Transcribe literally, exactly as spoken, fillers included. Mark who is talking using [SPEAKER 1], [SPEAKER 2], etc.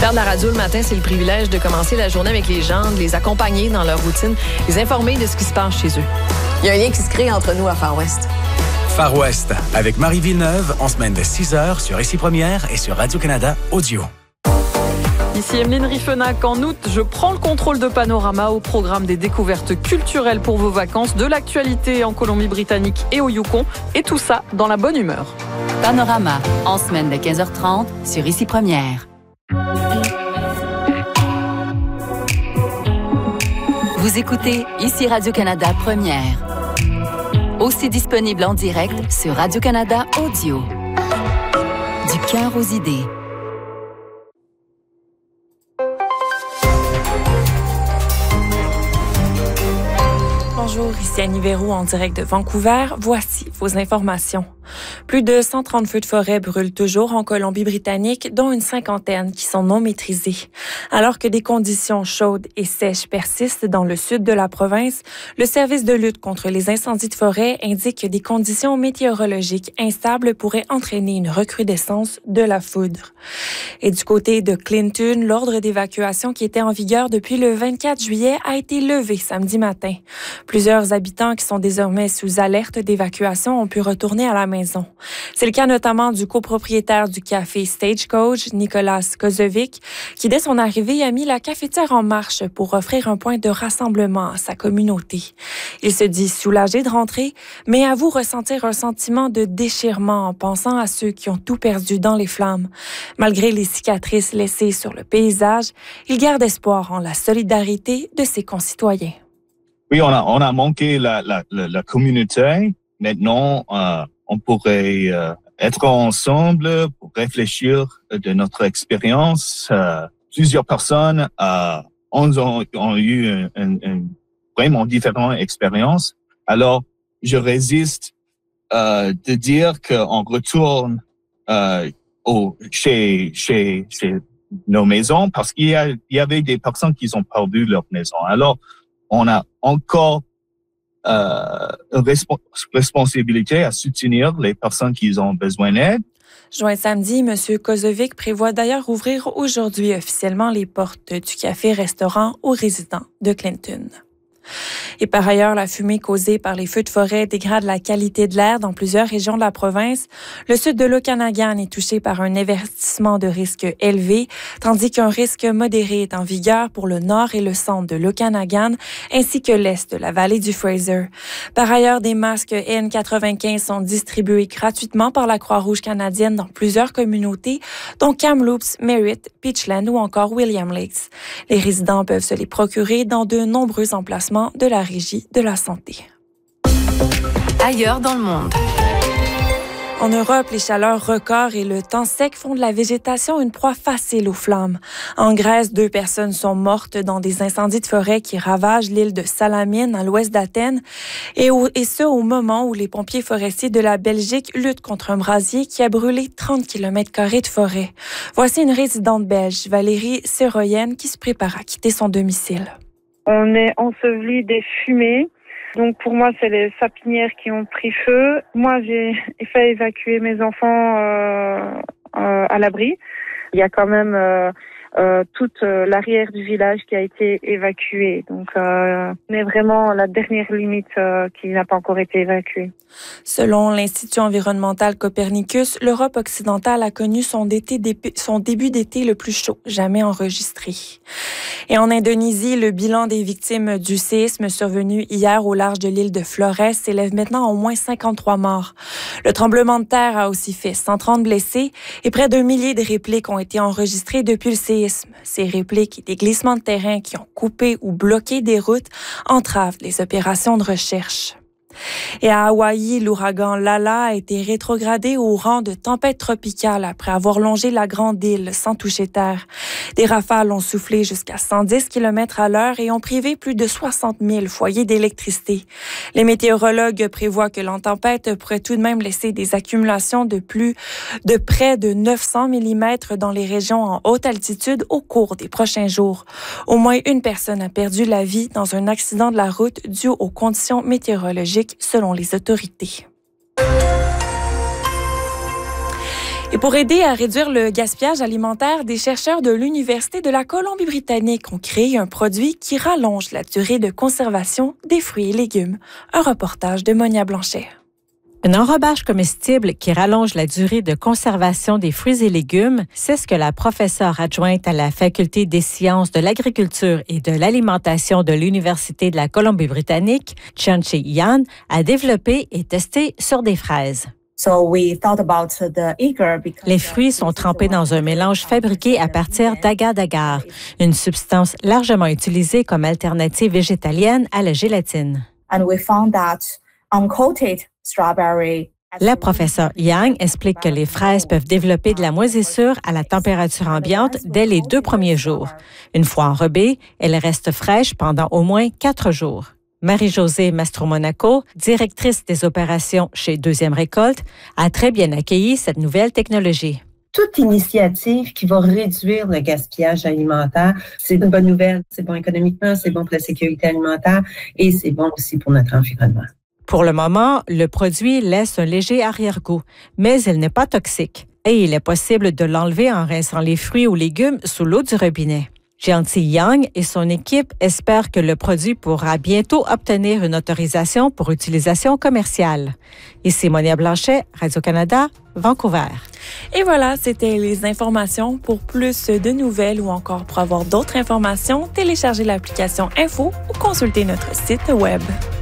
[SPEAKER 1] Faire de la radio le matin, c'est le privilège de commencer la journée avec les gens, de les accompagner dans leur routine, les informer de ce qui se passe chez eux.
[SPEAKER 2] Il y a un lien qui se crée entre nous à Far West.
[SPEAKER 3] Far West, avec Marie Villeneuve, en semaine de six heures sur Ici Première et sur Radio-Canada Audio.
[SPEAKER 4] Ici Emeline Riffenac. En août, je prends le contrôle de Panorama au programme des découvertes culturelles pour vos vacances, de l'actualité en Colombie-Britannique et au Yukon, et tout ça dans la bonne humeur.
[SPEAKER 5] Panorama, en semaine de quinze heures trente sur Ici Première. Vous écoutez Ici Radio-Canada Première. Aussi disponible en direct sur Radio-Canada Audio. Du cœur aux idées.
[SPEAKER 6] Bonjour, ici Annie Verroux en direct de Vancouver. Voici vos informations. Plus de cent trente feux de forêt brûlent toujours en Colombie-Britannique, dont une cinquantaine qui sont non maîtrisés. Alors que des conditions chaudes et sèches persistent dans le sud de la province, le service de lutte contre les incendies de forêt indique que des conditions météorologiques instables pourraient entraîner une recrudescence de la foudre. Et du côté de Clinton, l'ordre d'évacuation qui était en vigueur depuis le vingt-quatre juillet a été levé samedi matin. Plusieurs habitants qui sont désormais sous alerte d'évacuation ont pu retourner à la maison. C'est le cas notamment du copropriétaire du café Stagecoach, Nicolas Kozovic, qui dès son arrivée a mis la cafetière en marche pour offrir un point de rassemblement à sa communauté. Il se dit soulagé de rentrer, mais avoue ressentir un sentiment de déchirement en pensant à ceux qui ont tout perdu dans les flammes. Malgré les cicatrices laissées sur le paysage, il garde espoir en la solidarité de ses concitoyens.
[SPEAKER 7] Oui, on a, on a manqué la, la, la, la communauté. Maintenant, euh, on pourrait euh, être ensemble pour réfléchir de notre expérience. Euh, plusieurs personnes euh, ont, ont, ont eu une, une, une vraiment différente expérience. Alors, je résiste euh, de dire qu'on retourne euh, au, chez, chez, chez nos maisons parce qu'il y, a, il y avait des personnes qui ont perdu leur maison. Alors, on a encore euh, une resp- responsabilité à soutenir les personnes qui ont besoin d'aide.
[SPEAKER 6] Joint samedi, M. Kozovic prévoit d'ailleurs ouvrir aujourd'hui officiellement les portes du café-restaurant aux résidents de Clinton. Et par ailleurs, la fumée causée par les feux de forêt dégrade la qualité de l'air dans plusieurs régions de la province. Le sud de l'Okanagan est touché par un avertissement de risque élevé, tandis qu'un risque modéré est en vigueur pour le nord et le centre de l'Okanagan, ainsi que l'est de la vallée du Fraser. Par ailleurs, des masques N quatre-vingt-quinze sont distribués gratuitement par la Croix-Rouge canadienne dans plusieurs communautés, dont Kamloops, Merritt, Peachland ou encore William Lakes. Les résidents peuvent se les procurer dans de nombreux emplacements de la Régie de la santé.
[SPEAKER 5] Ailleurs dans le monde.
[SPEAKER 6] En Europe, les chaleurs records et le temps sec font de la végétation une proie facile aux flammes. En Grèce, deux personnes sont mortes dans des incendies de forêt qui ravagent l'île de Salamine à l'ouest d'Athènes, et, au, et ce au moment où les pompiers forestiers de la Belgique luttent contre un brasier qui a brûlé trente kilomètres carrés de forêt. Voici une résidente belge, Valérie Seroyen, qui se prépare à quitter son domicile.
[SPEAKER 8] On est enseveli des fumées. Donc pour moi, c'est les sapinières qui ont pris feu. Moi, j'ai fait évacuer mes enfants euh, euh, à l'abri. Il y a quand même euh, euh, toute euh, l'arrière du village qui a été évacuée. Donc euh, on est vraiment à la dernière limite euh, qui n'a pas encore été évacuée.
[SPEAKER 6] Selon l'Institut environnemental Copernicus, l'Europe occidentale a connu son, été, son début d'été le plus chaud jamais enregistré. Et en Indonésie, le bilan des victimes du séisme survenu hier au large de l'île de Flores s'élève maintenant à au moins cinquante-trois morts. Le tremblement de terre a aussi fait cent trente blessés et près d'un millier de répliques ont été enregistrées depuis le séisme. Ces répliques et des glissements de terrain qui ont coupé ou bloqué des routes entravent les opérations de recherche. Et à Hawaï, l'ouragan Lala a été rétrogradé au rang de tempête tropicale après avoir longé la grande île sans toucher terre. Des rafales ont soufflé jusqu'à cent dix kilomètres à l'heure et ont privé plus de soixante mille foyers d'électricité. Les météorologues prévoient que la tempête pourrait tout de même laisser des accumulations de plus de près de neuf cents millimètres dans les régions en haute altitude au cours des prochains jours. Au moins une personne a perdu la vie dans un accident de la route dû aux conditions météorologiques selon les autorités. Et pour Pour aider à réduire le gaspillage alimentaire, des chercheurs de l'Université de la Colombie-Britannique ont créé un produit qui rallonge la durée de conservation des fruits et légumes. Un reportage de Monia Blanchet.
[SPEAKER 9] Un enrobage comestible qui rallonge la durée de conservation des fruits et légumes, c'est ce que la professeure adjointe à la Faculté des sciences de l'agriculture et de l'alimentation de l'Université de la Colombie-Britannique, Qianqi Yan, a développé et testé sur des fraises. Les fruits sont trempés dans un mélange fabriqué à partir d'agar-agar, une substance largement utilisée comme alternative végétalienne à la gélatine. La professeure Yang explique que les fraises peuvent développer de la moisissure à la température ambiante dès les deux premiers jours. Une fois enrobées, elles restent fraîches pendant au moins quatre jours. Marie-Josée Mastromonaco, directrice des opérations chez Deuxième Récolte, a très bien accueilli cette nouvelle technologie.
[SPEAKER 10] Toute initiative qui va réduire le gaspillage alimentaire, c'est une bonne nouvelle. C'est bon économiquement, c'est bon pour la sécurité alimentaire et c'est bon aussi pour notre environnement.
[SPEAKER 9] Pour le moment, le produit laisse un léger arrière-goût, mais il n'est pas toxique et il est possible de l'enlever en rinçant les fruits ou légumes sous l'eau du robinet. Qianqi Yang et son équipe espèrent que le produit pourra bientôt obtenir une autorisation pour utilisation commerciale. Ici Monia Blanchet, Radio-Canada, Vancouver.
[SPEAKER 6] Et voilà, c'était les informations. Pour plus de nouvelles ou encore pour avoir d'autres informations, téléchargez l'application Info ou consultez notre site web.